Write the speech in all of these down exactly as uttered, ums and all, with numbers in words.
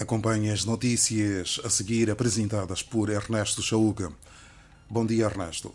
Acompanhe as notícias a seguir apresentadas por Ernesto Chauca. Bom dia, Ernesto.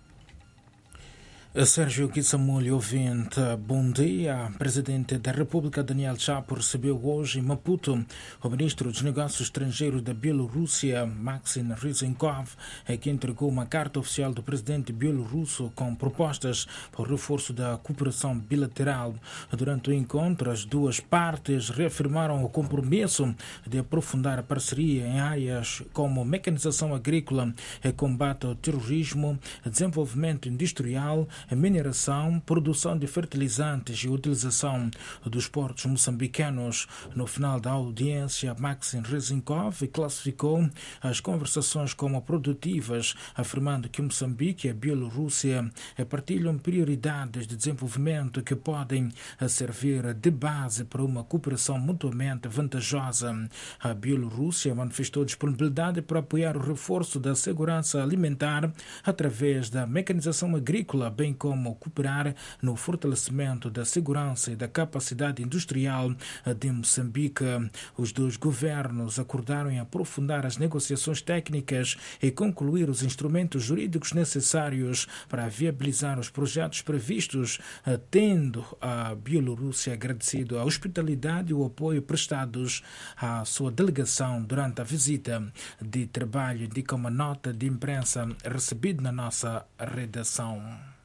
Sérgio Guissamulho, ouvinte, bom dia. Presidente da República Daniel Chapo recebeu hoje em Maputo o ministro dos Negócios Estrangeiros da Bielorrússia, Maxim Ryzhenkov, que entregou uma carta oficial do presidente bielorrusso com propostas para o reforço da cooperação bilateral. Durante o encontro, as duas partes reafirmaram o compromisso de aprofundar a parceria em áreas como mecanização agrícola, combate ao terrorismo, desenvolvimento industrial, a mineração, produção de fertilizantes e utilização dos portos moçambicanos. No final da audiência, Maxim Ryzhenkov classificou as conversações como produtivas, afirmando que Moçambique e a Bielorrússia partilham prioridades de desenvolvimento que podem servir de base para uma cooperação mutuamente vantajosa. A Bielorrússia manifestou disponibilidade para apoiar o reforço da segurança alimentar através da mecanização agrícola, bem como cooperar no fortalecimento da segurança e da capacidade industrial de Moçambique. Os dois governos acordaram em aprofundar as negociações técnicas e concluir os instrumentos jurídicos necessários para viabilizar os projetos previstos, tendo a Bielorrússia agradecido a hospitalidade e o apoio prestados à sua delegação durante a visita de trabalho, indica uma nota de imprensa recebida na nossa redação.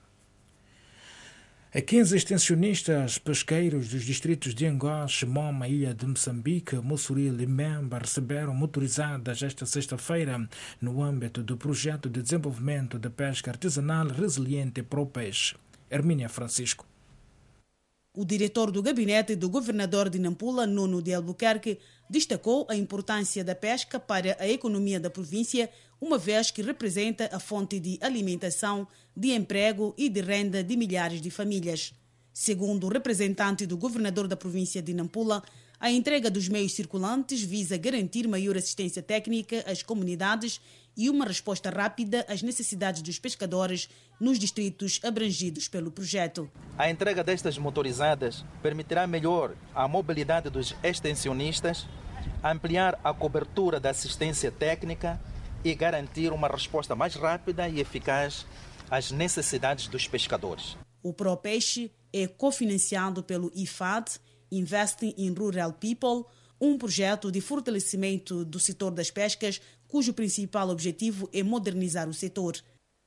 quinze extensionistas pesqueiros dos distritos de Angoche, Moma, Ilha de Moçambique, Mossoril e Memba receberam motorizadas esta sexta-feira no âmbito do projeto de desenvolvimento da pesca artesanal resiliente para o peixe. Hermínia Francisco. O diretor do gabinete do governador de Nampula, Nuno de Albuquerque, destacou a importância da pesca para a economia da província, uma vez que representa a fonte de alimentação, de emprego e de renda de milhares de famílias. Segundo o representante do governador da província de Nampula, a entrega dos meios circulantes visa garantir maior assistência técnica às comunidades e uma resposta rápida às necessidades dos pescadores nos distritos abrangidos pelo projeto. A entrega destas motorizadas permitirá melhor a mobilidade dos extensionistas, ampliar a cobertura da assistência técnica e garantir uma resposta mais rápida e eficaz às necessidades dos pescadores. O ProPeixe é cofinanciado pelo I F A D, Investing in Rural People, um projeto de fortalecimento do setor das pescas, cujo principal objetivo é modernizar o setor.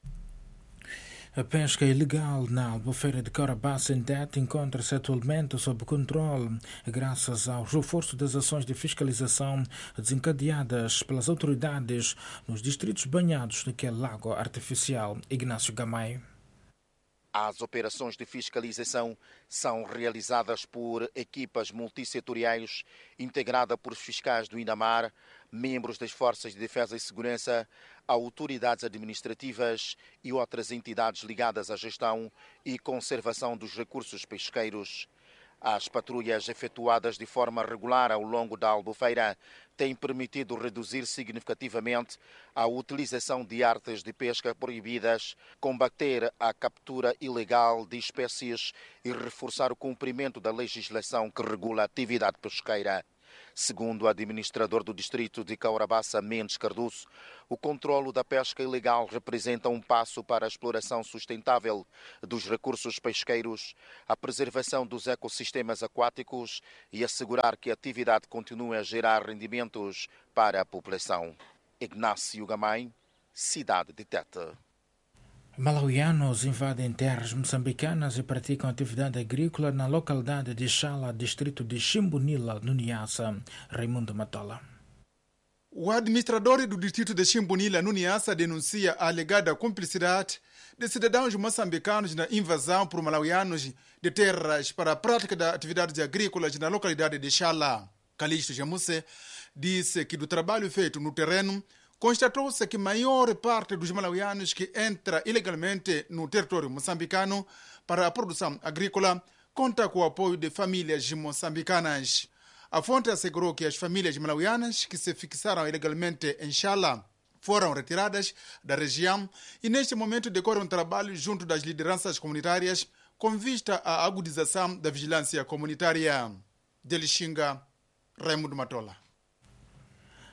A pesca ilegal na Albufeira de Corabaça-Tete encontra-se atualmente sob controle, graças ao reforço das ações de fiscalização desencadeadas pelas autoridades nos distritos banhados daquele lago artificial. Ignácio Gamay. As operações de fiscalização são realizadas por equipas multissetoriais integradas por fiscais do INAMAR, membros das Forças de Defesa e Segurança, autoridades administrativas e outras entidades ligadas à gestão e conservação dos recursos pesqueiros. As patrulhas efetuadas de forma regular ao longo da Albufeira têm permitido reduzir significativamente a utilização de artes de pesca proibidas, combater a captura ilegal de espécies e reforçar o cumprimento da legislação que regula a atividade pesqueira. Segundo o administrador do distrito de Caurabaça, Mendes Cardoso, o controlo da pesca ilegal representa um passo para a exploração sustentável dos recursos pesqueiros, a preservação dos ecossistemas aquáticos e assegurar que a atividade continue a gerar rendimentos para a população. Ignácio Gamay, cidade de Tete. Malauianos invadem terras moçambicanas e praticam atividade agrícola na localidade de Xala, distrito de Chimbunila, no Niassa. Raimundo Matola. O administrador do distrito de Chimbunila, no Niassa, denuncia a alegada cumplicidade de cidadãos moçambicanos na invasão por malauianos de terras para a prática de atividades agrícolas na localidade de Xala. Calixto Jamuse disse que do trabalho feito no terreno, constatou-se que a maior parte dos malauianos que entra ilegalmente no território moçambicano para a produção agrícola conta com o apoio de famílias moçambicanas. A fonte assegurou que as famílias malauianas que se fixaram ilegalmente em Xala foram retiradas da região e neste momento decorre um trabalho junto das lideranças comunitárias com vista à agudização da vigilância comunitária. De Lixinga, Raimundo Matola.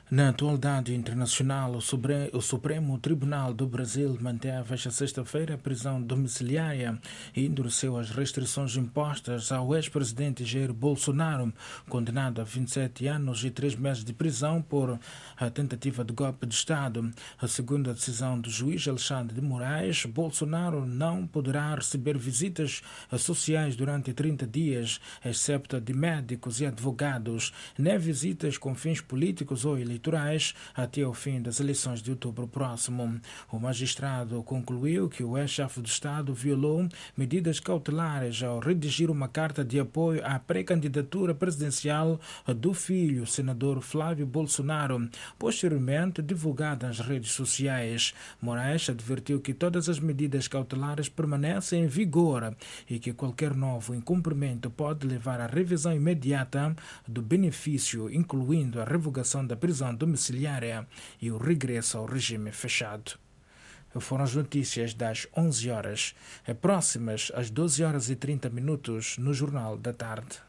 Na atualidade internacional, o Supremo, o Supremo Tribunal do Brasil manteve esta sexta-feira a prisão domiciliária e endureceu as restrições impostas ao ex-presidente Jair Bolsonaro, condenado a vinte e sete anos e três meses de prisão por a tentativa de golpe de Estado. Segundo a decisão do juiz Alexandre de Moraes, Bolsonaro não poderá receber visitas sociais durante trinta dias, excepto de médicos e advogados, nem visitas com fins políticos ou eleitorais até ao fim das eleições de outubro próximo. O magistrado concluiu que o ex-chefe de Estado violou medidas cautelares ao redigir uma carta de apoio à pré-candidatura presidencial do filho, senador Flávio Bolsonaro, posteriormente divulgada nas redes sociais. Moraes advertiu que todas as medidas cautelares permanecem em vigor e que qualquer novo incumprimento pode levar à revisão imediata do benefício, incluindo a revogação da prisão domiciliária e o regresso ao regime fechado. Foram as notícias das onze horas, próximas às doze horas e trinta minutos no Jornal da Tarde.